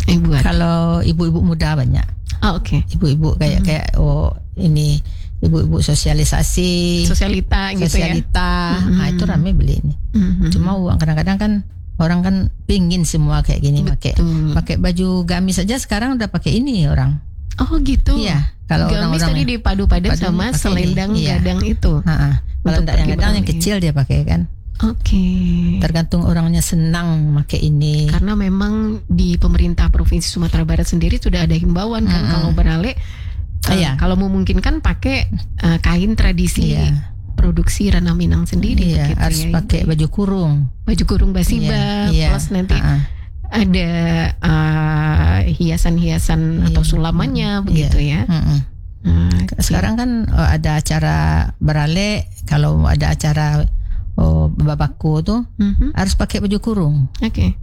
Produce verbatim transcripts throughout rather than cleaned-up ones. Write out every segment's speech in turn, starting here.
Ibu Wati. Kalau ibu-ibu muda banyak. Oh, oke. Okay. Ibu-ibu kayak mm-hmm. kayak oh ini ibu-ibu sosialisasi, sosialita gitu sosialita, ya. Mm-hmm. Nah itu ramai beli ini. Mm-hmm. Cuma uang kadang-kadang kan orang kan pingin semua kayak gini, pakai pakai baju gamis saja sekarang udah pakai ini orang. Oh gitu. Iya. Kalau gamis orang-orang tadi dipadu-padan sama selendang ini. Gadang iya. itu. Kalau enggak yang gadang yang kecil dia pakai kan. Oke. Okay. Tergantung orangnya senang pakai ini. Karena memang di pemerintah Provinsi Sumatera Barat sendiri sudah ada himbauan kan mm-hmm. kalau beralih uh, iya. kalau memungkinkan pakai uh, kain tradisi iya. produksi Ranah Minang sendiri. Iya, gitu, harus ya, pakai ya. baju kurung. Baju kurung basiba iya, plus nanti uh-uh. ada uh, hiasan-hiasan iya. atau sulamannya begitu iya. ya. Uh-uh. Okay. Sekarang kan oh, ada acara beralih, kalau ada acara oh babaku tuh mm-hmm. harus pakai baju kurung. Oke. Okay.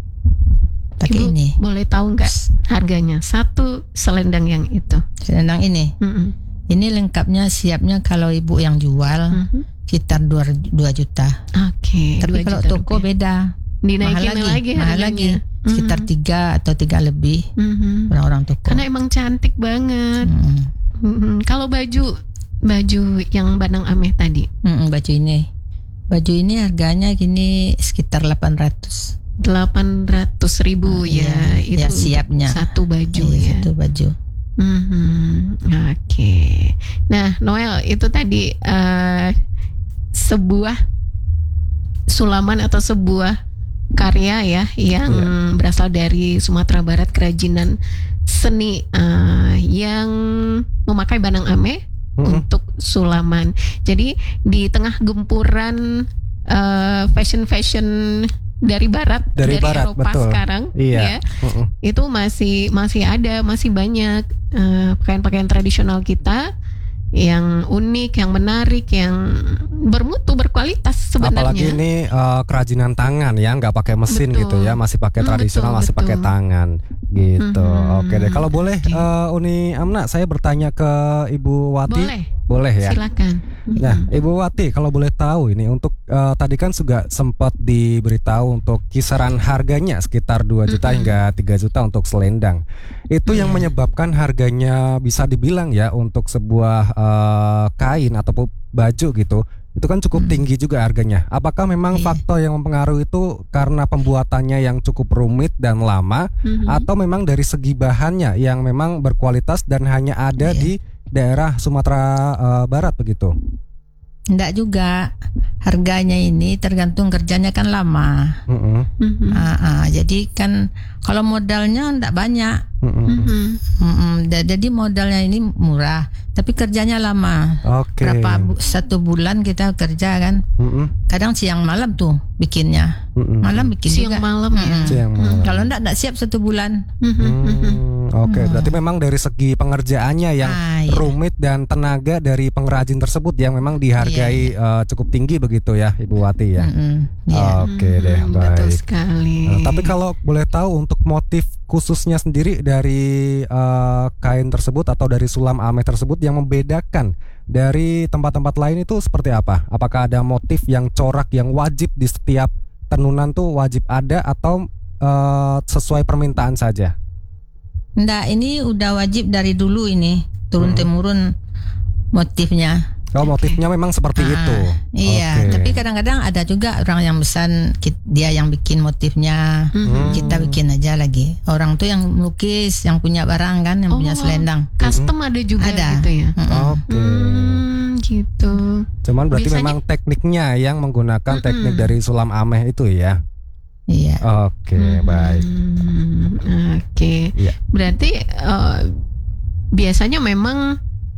Pakai Ibu, ini. Boleh tahu nggak harganya satu selendang yang itu? Selendang ini. Mm-hmm. Ini lengkapnya siapnya kalau ibu yang jual mm-hmm. sekitar dua juta. Oke. Okay, tapi kalau toko rupiah. Beda. Dinaikin mahal lagi, lagi mahal lagi. Mm-hmm. Sekitar tiga atau tiga lebih. Mm-hmm. Orang-orang toko. Karena emang cantik banget. Mm-hmm. Mm-hmm. Kalau baju baju yang Banang Ameh tadi. Mm-hmm, baju ini. Baju ini harganya gini sekitar delapan ratus. delapan ratus ribu oh, ya, iya. Itu ya, siapnya satu baju iya, ya. Satu baju. Mm-hmm. Oke. Okay. Nah, Noel itu tadi uh, sebuah sulaman atau sebuah karya ya yang yeah. berasal dari Sumatera Barat, kerajinan seni uh, yang memakai Banang Ameh mm-hmm. untuk sulaman. Jadi di tengah gempuran uh, fashion-fashion dari barat, dari, dari barat, Eropa betul. Sekarang, iya. ya, uh-uh. itu masih masih ada, masih banyak uh, pakaian-pakaian tradisional kita yang unik, yang menarik, yang bermutu, berkualitas sebenarnya. Apalagi ini uh, kerajinan tangan ya, nggak pakai mesin betul. Gitu ya, masih pakai tradisional, betul, masih betul. Pakai tangan gitu. Mm-hmm. Oke deh, kalau boleh okay. uh, Uni Amna, saya bertanya ke Ibu Wati. Boleh. Boleh ya. Silakan. Nah, Ibu Wati, kalau boleh tahu ini untuk uh, tadi kan juga sempat diberitahu untuk kisaran harganya sekitar dua juta mm-hmm. hingga tiga juta untuk selendang. Itu yeah. yang menyebabkan harganya bisa dibilang ya untuk sebuah uh, kain ataupun baju gitu. Itu kan cukup mm. tinggi juga harganya. Apakah memang yeah. faktor yang mempengaruhi itu karena pembuatannya yang cukup rumit dan lama mm-hmm. atau memang dari segi bahannya yang memang berkualitas dan hanya ada yeah. di daerah Sumatera uh, Barat begitu? Enggak juga, harganya ini tergantung kerjanya kan lama. Mm-hmm. Mm-hmm. Uh, uh, jadi kan kalau modalnya enggak banyak. Mm-hmm. Mm-hmm. Jadi modalnya ini murah, tapi kerjanya lama. Okay. Berapa bu- satu bulan kita kerja kan? Mm-hmm. Kadang siang malam tuh bikinnya. Mm-hmm. Malam bikin siang juga. malam ya. Mm-hmm. Siang malam. Kalau enggak enggak siap satu bulan. Mm-hmm. Oke, okay, berarti memang dari segi pengerjaannya yang ah, iya. rumit dan tenaga dari pengrajin tersebut yang memang dihargai iya. uh, cukup tinggi begitu ya, Ibu Wati ya. Mm-hmm. Yeah. Oke okay, deh, mm, baik. Betul sekali. Nah, tapi kalau boleh tahu untuk motif khususnya sendiri dari uh, kain tersebut atau dari sulam Ameh tersebut yang membedakan dari tempat-tempat lain itu seperti apa? Apakah ada motif yang corak yang wajib di setiap tenunan tuh wajib ada atau uh, sesuai permintaan saja? Nggak, ini udah wajib dari dulu ini turun temurun hmm. motifnya. Oh, motifnya okay. memang seperti ah, itu. Iya, okay. Tapi kadang-kadang ada juga orang yang pesan dia yang bikin motifnya, hmm. kita bikin aja lagi. Orang tuh yang melukis, yang punya barang kan, yang oh, punya selendang. Custom hmm. ada juga ada. Gitu ya. Hmm. Oke. Okay. Hmm, gitu. Cuman berarti Biasanya, memang tekniknya yang menggunakan hmm. teknik dari sulam Ameh itu ya. Iya. Oke, okay, hmm. baik. Oke. Okay. Ya. Berarti uh, biasanya memang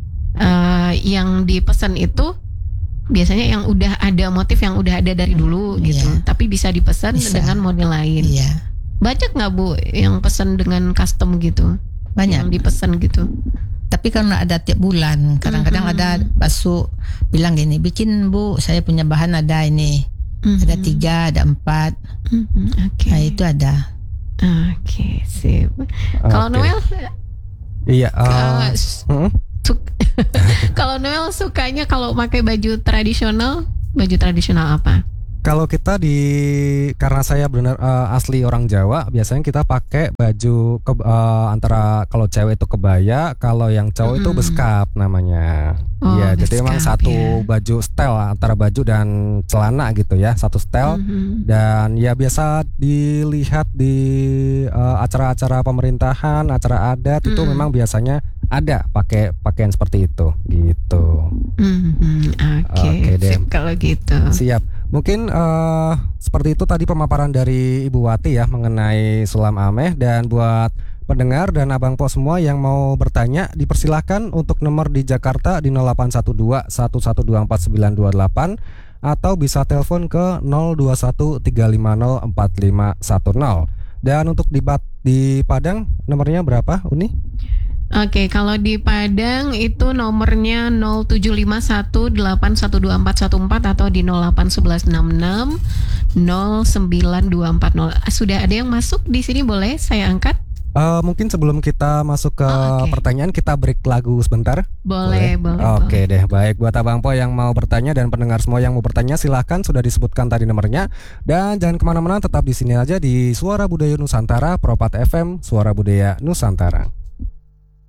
uh, yang dipesan itu biasanya yang udah ada motif yang udah ada dari dulu gitu. Yeah. Tapi bisa dipesan bisa. Dengan model lain. Iya. Yeah. Banyak nggak Bu yang pesan dengan custom gitu? Banyak. Yang dipesan gitu. Tapi karena ada tiap bulan, kadang-kadang mm-hmm. ada basuh bilang gini, bikin Bu, saya punya bahan ada ini. Mm-hmm. Ada tiga, ada empat. Mm-hmm. Okay. Nah itu ada. Oke, okay, sip. Okay. Kalau Noel? Iya. Uh, uh, su- kalau Noel sukanya kalau pakai baju tradisional, baju tradisional apa? Kalau kita di karena saya benar uh, asli orang Jawa, biasanya kita pakai baju ke, uh, antara kalau cewek itu kebaya, kalau yang cowok mm-hmm. itu beskap namanya. Iya, oh, jadi memang satu ya. Baju setel antara baju dan celana gitu ya, satu setel. Mm-hmm. Dan ya biasa dilihat di uh, acara-acara pemerintahan, acara adat mm-hmm. itu memang biasanya ada pakai pakaian seperti itu gitu. Mm-hmm. Oke, okay. okay, sip kalau gitu. Siap. Mungkin uh, seperti itu tadi pemaparan dari Ibu Wati ya mengenai Sulam Ameh. Dan buat pendengar dan Abang Po semua yang mau bertanya, dipersilahkan untuk nomor di Jakarta di nol delapan satu dua satu satu dua empat sembilan dua delapan atau bisa telepon ke nol dua satu tiga lima nol empat lima satu nol. Dan untuk di, di Padang nomornya berapa, Uni? Oke, kalau di Padang itu nomornya nol tujuh lima satu delapan satu dua empat satu empat atau di nol delapan satu satu enam enam nol sembilan dua empat nol. Sudah ada yang masuk di sini, boleh saya angkat? Uh, mungkin sebelum kita masuk ke oh, okay. pertanyaan, kita break lagu sebentar. Boleh, boleh. Oke okay boleh. deh, baik. Buat Abang Po yang mau bertanya dan pendengar semua yang mau bertanya, silahkan, sudah disebutkan tadi nomornya. Dan jangan kemana-mana, tetap di sini aja di Suara Budaya Nusantara, Propat F M, Suara Budaya Nusantara.